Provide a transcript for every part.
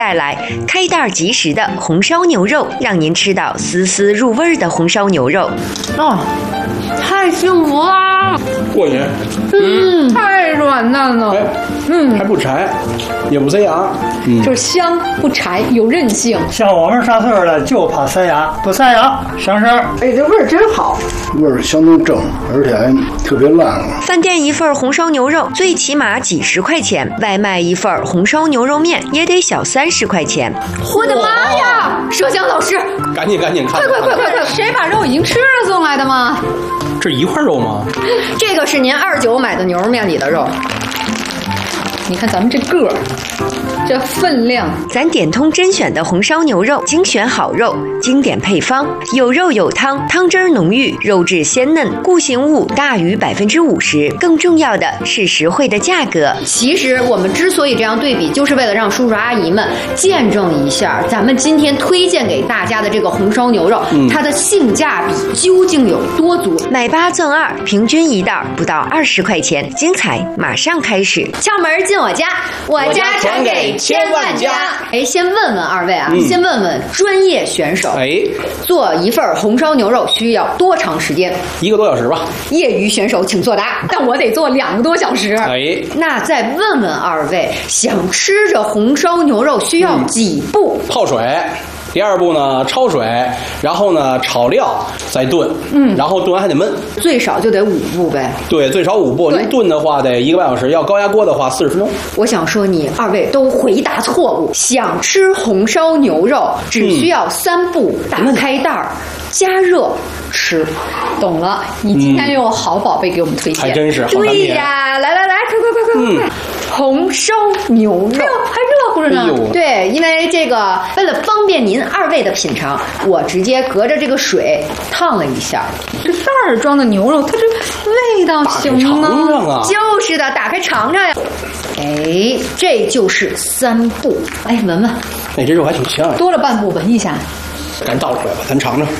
带来开袋即食的红烧牛肉，让您吃到丝丝入味的红烧牛肉。 哦，太幸福啦！ 过瘾。 太软嫩了。 还不柴，也不塞牙。 就是香不柴，有韧性。 像我们上岁数的就怕塞牙，不塞牙，省事儿。 哎，这味儿真好， 味儿相当正，而且还特别烂。 饭店一份红烧牛肉最起码几十块钱，外卖一份红烧牛肉面也得小30块钱。 我的妈呀！麝香老师， 赶紧看！ 快！谁把肉已经吃了送来的吗？ 这一块肉吗？ 这个是您29买的牛肉面里的肉。你看咱们这个儿，这分量， 咱点通甄选的红烧牛肉，精选好肉，经典配方，有肉有汤，汤汁浓郁，肉质鲜嫩，固形物大于50%。更重要的是实惠的价格。 其实我们之所以这样对比，就是为了让叔叔阿姨们见证一下咱们今天推荐给大家的这个红烧牛肉，它的性价比究竟有多足。 买8赠2，平均一袋不到20块钱，精彩马上开始。 窍门进我家，我家传给千万家。哎，先问问二位啊，先问问专业选手，做一份红烧牛肉需要多长时间 ？1个多小时吧。 业余选手请作答，但我得做2个多小时。那再问问二位，想吃这红烧牛肉需要几步？ 泡水。第2步呢，焯水，然后呢炒料，再炖，然后炖完还得焖， 最少就得5步呗。 对，最少5步。您炖的话得1个半小时，要高压锅的话40分钟。 我想说，你二位都回答错误。想吃红烧牛肉，只需要3步：打开袋儿，加热，吃。懂了，你今天又有好宝贝给我们推荐， 还真是。 对呀，来，快！红烧牛肉还热乎着呢。对，因为这个为了方便您二位的品尝，我直接隔着这个水烫了一下。这袋儿装的牛肉，它这味道行吗？ 尝尝啊！ 就是的，打开尝尝呀。哎，这就是3步。哎，闻闻。 哎，这肉还挺香呀。 多了半步，闻一下。 赶紧倒出来吧，咱尝尝。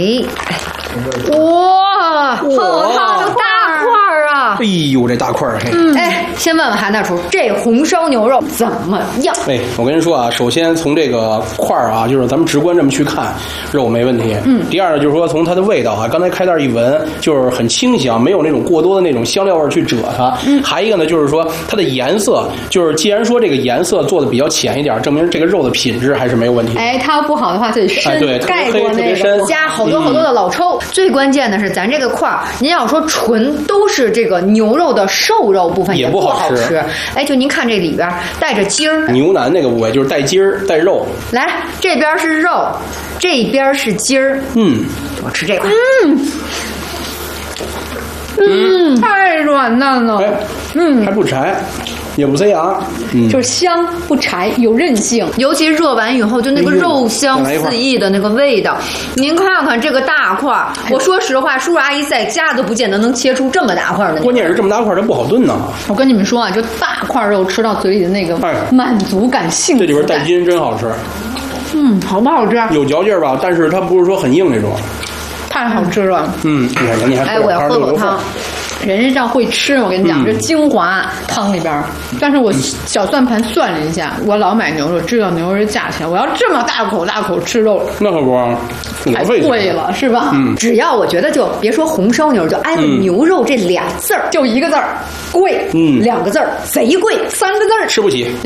哇，好大块儿啊！ 哎呦，这大块儿！ 先问问韩大厨，这红烧牛肉怎么样？ 我跟您说啊，首先从这个块儿啊，就是咱们直观这么去看，肉没问题。第二呢，就是说从它的味道啊，刚才开袋一闻，就是很清香，没有那种过多的那种香料味去遮它。还一个呢，就是说它的颜色，就是既然说这个颜色做的比较浅一点，证明这个肉的品质还是没有问题。 它要不好的话，就得深盖过那个，加好多的老抽。最关键的是，咱这个块儿，您要说纯都是这个牛肉的瘦肉部分，也不好吃。就您看这里边带着筋儿， 牛腩那个部位就是带筋儿带肉。 来，这边是肉，这边是筋儿。我吃这块。太软嫩了。 还不柴。也不塞牙， 就是香不柴，有韧性。尤其热完以后，就那个肉香四溢的那个味道。您看看这个大块儿，我说实话，叔叔阿姨在家都不见得能切出这么大块的。 关键是这么大块它不好炖呢。 我跟你们说啊，就大块肉吃到嘴里的那个满足感、幸福感。 这里边带筋真好吃。 好不好吃？ 有嚼劲吧，但是它不是说很硬那种。 太好吃了。 你还我要喝口汤。人家这样会吃，我跟你讲，这精华汤里边。但是我小算盘算了一下，我老买牛肉，知道牛肉的价钱，我要这么大口吃肉， 那可不， 太贵了，是吧？只要我觉得就别说红烧牛肉，就挨个牛肉这俩字儿，就1个字儿贵，2个字儿贼贵，3个字儿吃不起。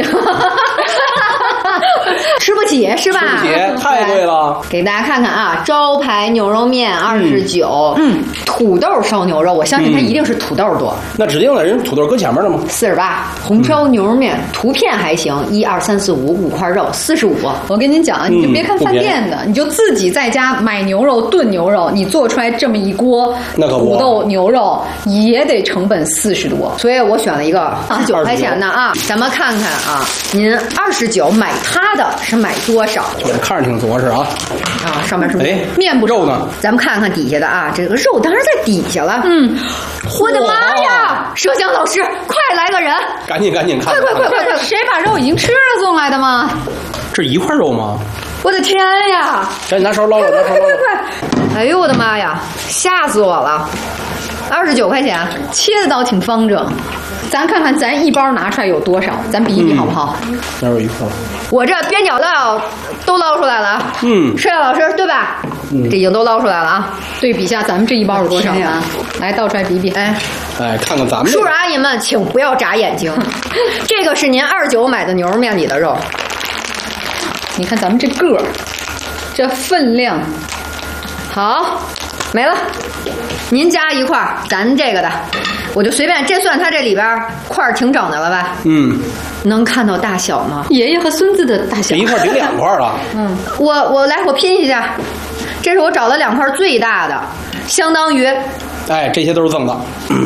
吃不起是吧？ 吃不起，太贵了。 给大家看看啊，招牌牛肉面29，土豆烧牛肉，我相信它一定是土豆多。 那指定的，人土豆搁前面了吗 ？48，红烧牛肉面图片还行，1、2、3、4、5块肉，45。我跟您讲，你就别看饭店的，你就自己在家买牛肉炖牛肉，你做出来这么一锅土豆牛肉也得成本40多，所以我选了一个29块钱的啊。咱们看看啊，您29买它的是买多少？ 看着挺着实啊。 上面是面不肉呢？ 咱们看看底下的啊，这个肉当然在底下了。我的妈呀！麝香老师，快来个人！ 赶紧看！快！ 谁把肉已经吃了送来的吗？ 这一块肉吗？ 我的天呀！ 赶紧拿勺捞了！ 快！哎呦我的妈呀！吓死我了！29块钱，切的倒挺方正。咱看看咱一包拿出来有多少，咱比一比好不好？ 哪有一块？ 我这边角料都捞出来了啊。帅老师对吧？这已经都捞出来了啊。对比一下咱们这一包有多少啊？来倒出来比比。哎， 看看咱们。 叔叔阿姨们，请不要眨眼睛。这个是您29买的牛肉面里的肉。你看咱们这个儿，这分量，好，没了。您加一块咱这个的，我就随便，这算它这里边块儿挺整的了吧？能看到大小吗？爷爷和孙子的大小。 这一块顶2块了。 我拼一下，这是我找了2块最大的，相当于， 这些都是赠的。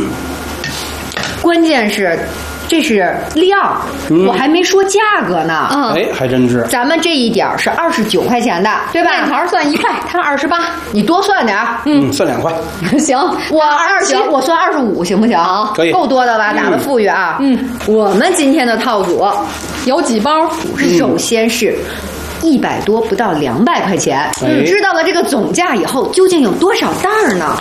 关键是。这是量，我还没说价格呢。 还真是。 咱们这一点是29块钱的，对吧？面条算1块，它28，你多算点。 算2块。 行，我算25，行不行？ 可以， 够多的吧？打的富裕啊。我们今天的套组有几包？首先是100多，不到200块钱。知道了这个总价以后，究竟有多少袋儿呢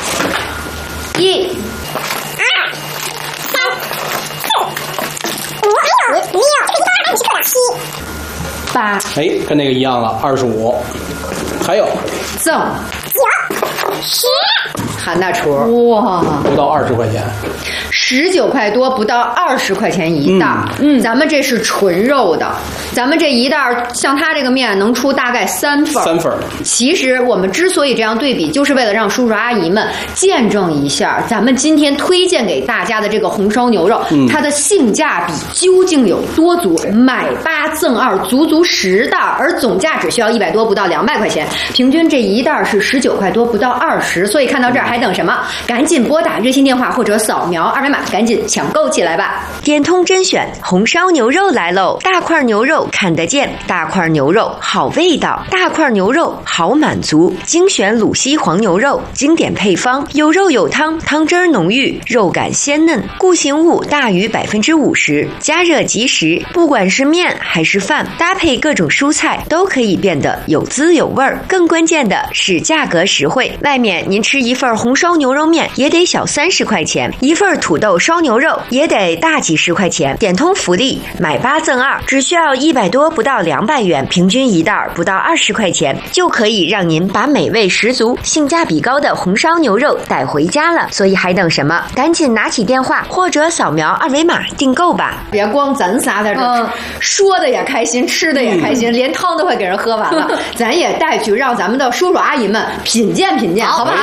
？1、2、3、4、5、6、7、8， 跟那个一样了，25。还有赠9、10，韩大厨，哇， 不到20块钱 ，19块多，不到20块钱一袋。咱们这是纯肉的，咱们这一袋像它这个面能出大概3份。 3份。 其实我们之所以这样对比，就是为了让叔叔阿姨们见证一下咱们今天推荐给大家的这个红烧牛肉，它的性价比究竟有多足。买8赠2，足足10袋，而总价只需要100多，不到200块钱，平均这一袋是19块多，不到20。所以看到这儿还等什么？赶紧拨打热线电话或者扫描2维码，赶紧抢购起来吧！ 点通甄选红烧牛肉来喽！大块牛肉看得见，大块牛肉好味道，大块牛肉好满足。精选鲁西黄牛肉，经典配方，有肉有汤，汤汁浓郁，肉感鲜嫩，固形物大于50%，加热即食。不管是面还是饭，搭配各种蔬菜都可以变得有滋有味儿。更关键的是价格实惠，外面您吃一份红烧牛肉面也得小30块钱，一份土豆烧牛肉也得大几十块钱。点通福利，买8赠2，只需要100多，不到200元，平均一袋不到20块钱，就可以让您把美味十足、性价比高的红烧牛肉带回家了。所以还等什么？赶紧拿起电话或者扫描2维码订购吧！ 别光咱仨在这说的也开心，吃的也开心，连汤都快给人喝完了。咱也带去让咱们的叔叔阿姨们品鉴品鉴，好不好？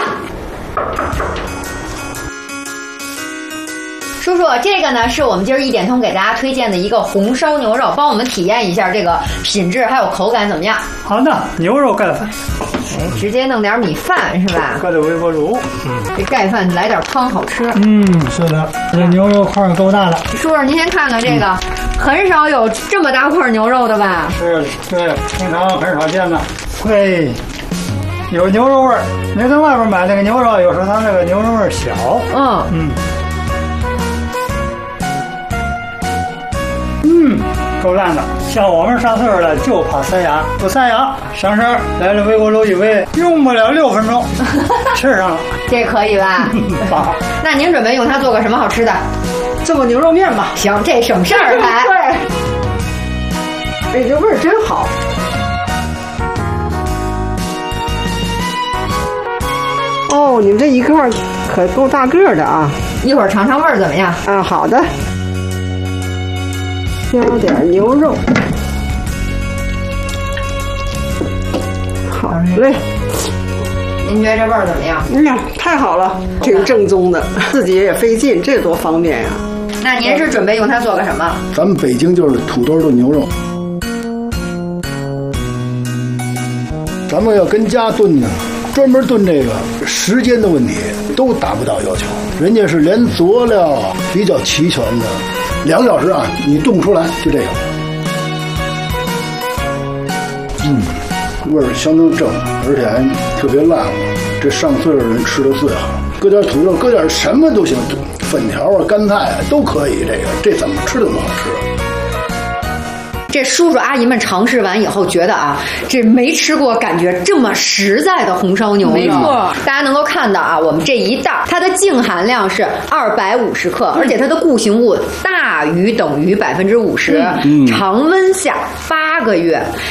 叔叔，这个呢是我们今儿一点通给大家推荐的一个红烧牛肉，帮我们体验一下这个品质还有口感怎么样？ 好的，牛肉盖饭， 直接弄点米饭是吧？ 搁点微波炉， 这盖饭来点汤好吃。 是的，这牛肉块够大的。 叔叔，您先看看这个，很少有这么大块牛肉的吧？ 是，对，平常很少见的。会有牛肉味儿。您在外边买那个牛肉，有时候它那个牛肉味儿小。够烂的。像我们上岁数了，就怕塞牙，不塞牙，上身来了微波炉一煨，用不了6分钟，吃上了。 这可以吧？ 好。 那您准备用它做个什么好吃的？ 做个牛肉面吧。 行，这省事儿还。 对。这味儿真好。哦，你们这一块可够大个的啊！ 一会儿尝尝味儿怎么样？ 好的。挑点牛肉，好嘞。 您觉得这味儿怎么样？ 太好了，挺正宗的，自己也费劲，这多方便呀！ 那您是准备用它做个什么？ 咱们北京就是土豆炖牛肉，咱们要跟家炖呢，专门炖这个时间的问题都达不到要求，人家是连佐料比较齐全的。2小时啊，你炖不出来，就这个，味儿相当正，而且还特别烂乎。这上岁数人吃的最好，搁点土豆，搁点什么都行，粉条啊、干菜啊都可以。这怎么吃都不好吃。 这叔叔阿姨们尝试完以后觉得啊，这没吃过感觉这么实在的红烧牛肉。没错，大家能够看到啊，我们这一袋它的净含量是250克，而且它的固形物大于等于50%，常温下 8个月，